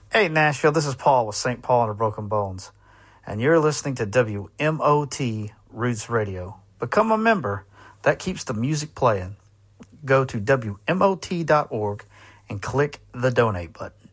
Hey, Nashville, this is Paul with St. Paul and the Broken Bones, and you're listening to WMOT Roots Radio. Become a member. That keeps the music playing. Go to WMOT.org and click the donate button.